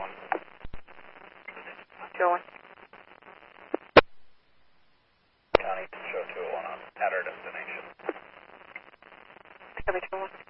201. County, show 201 at our destination. Copy 201.